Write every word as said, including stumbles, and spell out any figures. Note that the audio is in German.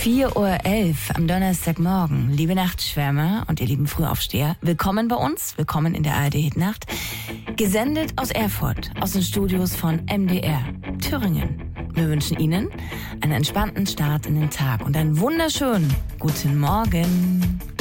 vier Uhr elf am Donnerstagmorgen. Liebe Nachtschwärmer und ihr lieben Frühaufsteher, willkommen bei uns, willkommen in der A R D-Hitnacht. Gesendet aus Erfurt, aus den Studios von M D R Thüringen. Wir wünschen Ihnen einen entspannten Start in den Tag und einen wunderschönen guten Morgen.